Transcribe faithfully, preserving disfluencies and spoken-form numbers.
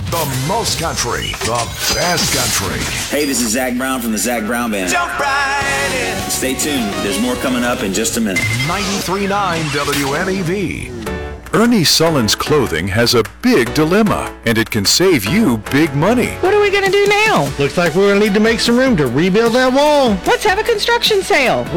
The most country, the best country. Hey, this is Zach Brown from the Zach Brown Band. Jump right in. Stay tuned. There's more coming up in just a minute. ninety-three point nine W M E V. Ernie Sullen's Clothing has a big dilemma, and it can save you big money. What are we going to do now? Looks like we're going to need to make some room to rebuild that wall. Let's have a construction sale.